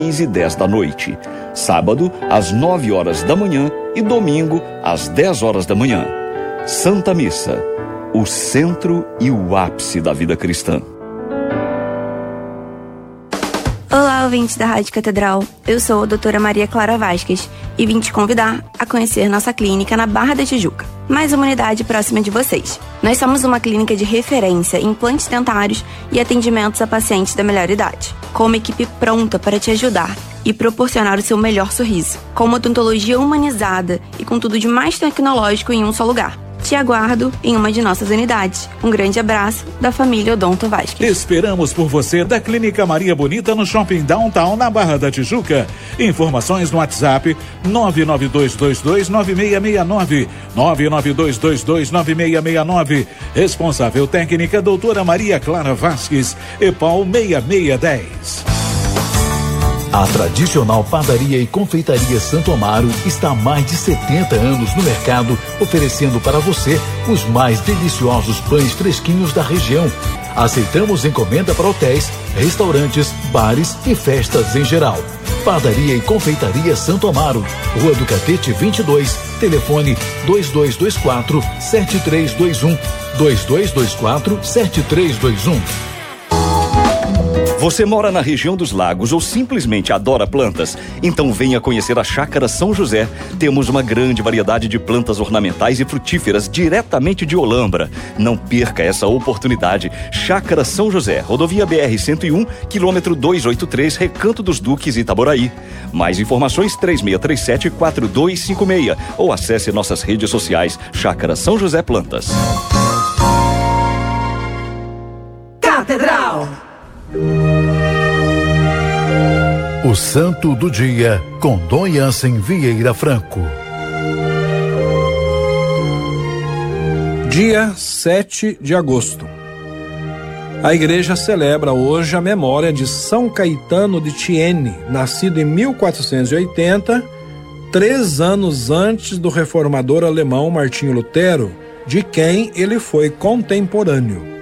e 10 da noite. Sábado, às 9 horas da manhã e domingo, às 10 horas da manhã. Santa Missa, o centro e o ápice da vida cristã. Olá, ouvintes da Rádio Catedral. Eu sou a doutora Maria Clara Vasquez e vim te convidar a conhecer nossa clínica na Barra da Tijuca, mais uma unidade próxima de vocês. Nós somos uma clínica de referência em implantes dentários e atendimentos a pacientes da melhor idade, com uma equipe pronta para te ajudar e proporcionar o seu melhor sorriso, com uma odontologia humanizada e com tudo de mais tecnológico em um só lugar. Te aguardo em uma de nossas unidades. Um grande abraço da família Odonto Vasquez. Esperamos por você da Clínica Maria Bonita no Shopping Downtown, na Barra da Tijuca. Informações no WhatsApp 992229669. 992229669. Responsável técnica doutora Maria Clara Vasquez, EPAL 6610. A tradicional padaria e confeitaria Santo Amaro está há mais de 70 anos no mercado, oferecendo para você os mais deliciosos pães fresquinhos da região. Aceitamos encomenda para hotéis, restaurantes, bares e festas em geral. Padaria e confeitaria Santo Amaro, Rua do Catete 22, telefone 2224-7321, 2224-7321. Você mora na região dos lagos ou simplesmente adora plantas? Então venha conhecer a Chácara São José. Temos uma grande variedade de plantas ornamentais e frutíferas diretamente de Olambra. Não perca essa oportunidade. Chácara São José, rodovia BR-101, quilômetro 283, Recanto dos Duques, Itaboraí. Mais informações 3637-4256 ou acesse nossas redes sociais Chácara São José Plantas. Catedral. O Santo do Dia, com Dom Jansen Vieira Franco. Dia 7 de agosto. A igreja celebra hoje a memória de São Caetano de Thiene, nascido em 1480, 3 anos antes do reformador alemão Martinho Lutero, de quem ele foi contemporâneo.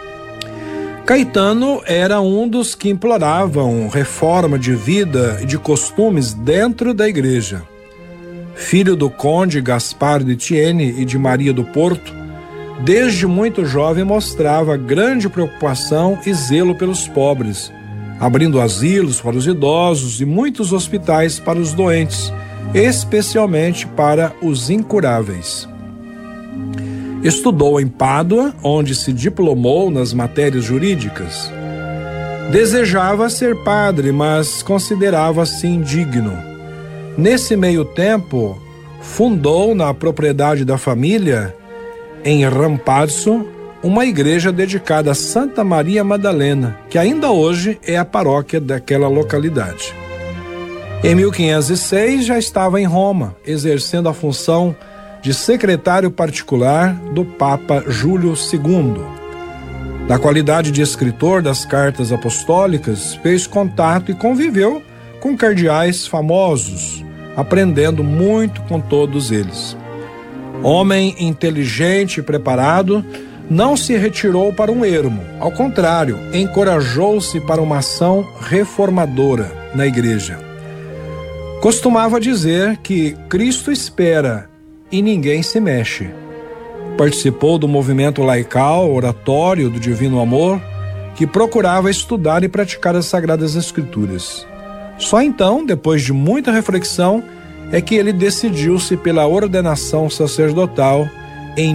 Caetano era um dos que imploravam reforma de vida e de costumes dentro da igreja. Filho do conde Gaspar de Thiene e de Maria do Porto, desde muito jovem mostrava grande preocupação e zelo pelos pobres, abrindo asilos para os idosos e muitos hospitais para os doentes, especialmente para os incuráveis. Estudou em Pádua, onde se diplomou nas matérias jurídicas. Desejava ser padre, mas considerava-se indigno. Nesse meio tempo, fundou na propriedade da família, em Rampazzo, uma igreja dedicada a Santa Maria Madalena, que ainda hoje é a paróquia daquela localidade. Em 1506 já estava em Roma, exercendo a função de secretário particular do Papa Júlio II. Na qualidade de escritor das cartas apostólicas, fez contato e conviveu com cardeais famosos, aprendendo muito com todos eles. Homem inteligente e preparado, não se retirou para um ermo, ao contrário, encorajou-se para uma ação reformadora na igreja. Costumava dizer que Cristo espera e ninguém se mexe. Participou do movimento laical, oratório do Divino Amor, que procurava estudar e praticar as Sagradas Escrituras. Só então, depois de muita reflexão, é que ele decidiu-se pela ordenação sacerdotal em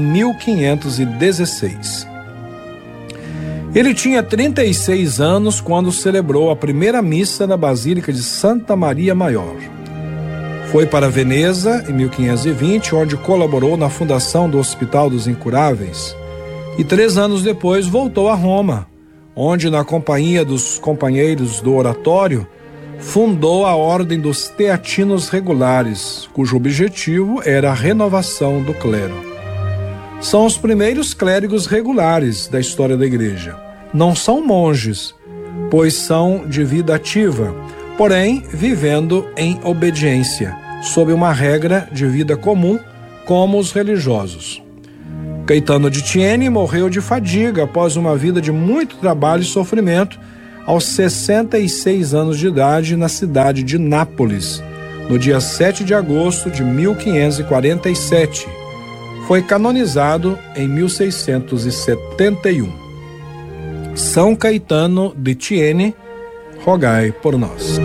1516. Ele tinha 36 anos quando celebrou a primeira missa na Basílica de Santa Maria Maior. Foi para Veneza, em 1520, onde colaborou na fundação do Hospital dos Incuráveis. E 3 anos depois voltou a Roma, onde, na companhia dos companheiros do oratório, fundou a Ordem dos Teatinos Regulares, cujo objetivo era a renovação do clero. São os primeiros clérigos regulares da história da Igreja. Não são monges, pois são de vida ativa, porém vivendo em obediência, sob uma regra de vida comum, como os religiosos. Caetano de Thiene morreu de fadiga após uma vida de muito trabalho e sofrimento, aos 66 anos de idade na cidade de Nápoles, no dia 7 de agosto de 1547. Foi canonizado em 1671. São Caetano de Thiene, rogai por nós.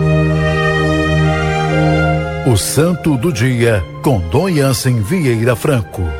O Santo do Dia, com Dom Jansen Vieira Franco.